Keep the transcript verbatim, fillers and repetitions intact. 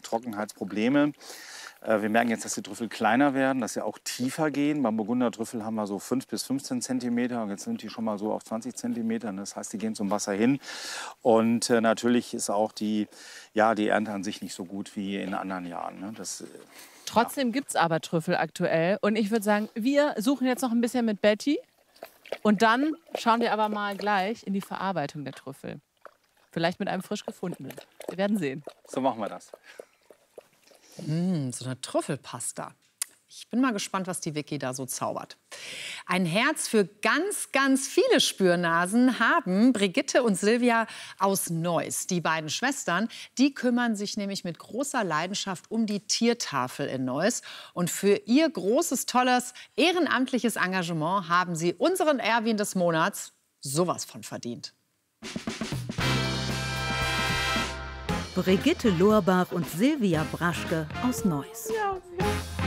Trockenheitsprobleme. Äh, wir merken jetzt, dass die Trüffel kleiner werden, dass sie auch tiefer gehen. Beim Burgundertrüffel haben wir so fünf bis fünfzehn Zentimeter und jetzt sind die schon mal so auf zwanzig Zentimeter. Das heißt, die gehen zum Wasser hin. Und äh, natürlich ist auch die, ja, die Ernte an sich nicht so gut wie in anderen Jahren. Ne? Das, äh, Trotzdem ja. gibt es aber Trüffel aktuell. Und ich würde sagen, wir suchen jetzt noch ein bisschen mit Betty. Und dann schauen wir aber mal gleich in die Verarbeitung der Trüffel. Vielleicht mit einem frisch gefundenen. Wir werden sehen. So machen wir das. Mmh, so eine Trüffelpasta. Ich bin mal gespannt, was die Vicky da so zaubert. Ein Herz für ganz, ganz viele Spürnasen haben Brigitte und Silvia aus Neuss. Die beiden Schwestern, die kümmern sich nämlich mit großer Leidenschaft um die Tiertafel in Neuss. Und für ihr großes, tolles, ehrenamtliches Engagement haben sie unseren Erwin des Monats sowas von verdient. Brigitte Lohrbach und Silvia Braschke aus Neuss.